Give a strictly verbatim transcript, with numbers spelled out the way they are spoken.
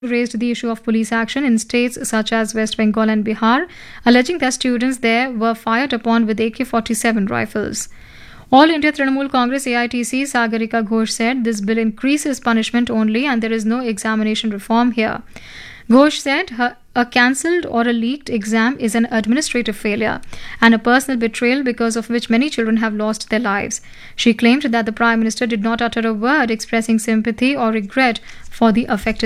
raised the issue of police action in states such as West Bengal and Bihar, alleging that students there were fired upon with A K forty-seven rifles. All India Trinamool Congress A I T C Sagarika Ghosh said this bill increases punishment only and there is no examination reform here. Ghosh said her, a cancelled or a leaked exam is an administrative failure and a personal betrayal because of which many children have lost their lives. She claimed that the Prime Minister did not utter a word expressing sympathy or regret for the affected